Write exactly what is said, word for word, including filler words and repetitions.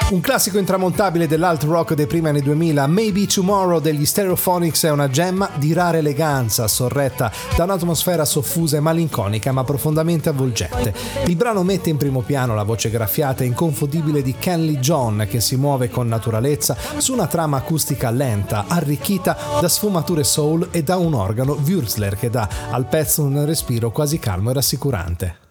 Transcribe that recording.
Un classico intramontabile dell'alt rock dei primi anni duemila, Maybe Tomorrow degli Stereophonics è una gemma di rara eleganza, sorretta da un'atmosfera soffusa e malinconica ma profondamente avvolgente. Il brano mette in primo piano la voce graffiata e inconfondibile di Ken Lee John, che si muove con naturalezza su una trama acustica lenta, arricchita da sfumature soul e da un organo Würzler che dà al pezzo un respiro quasi calmo e rassicurante.